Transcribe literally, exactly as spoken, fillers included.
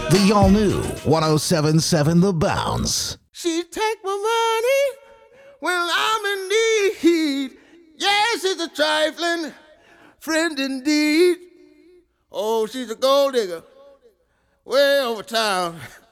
The all-new one oh seven point seven The Bounce. She take my money when I'm in need. Yes, she's a trifling friend indeed. Oh, she's a gold digger way over town.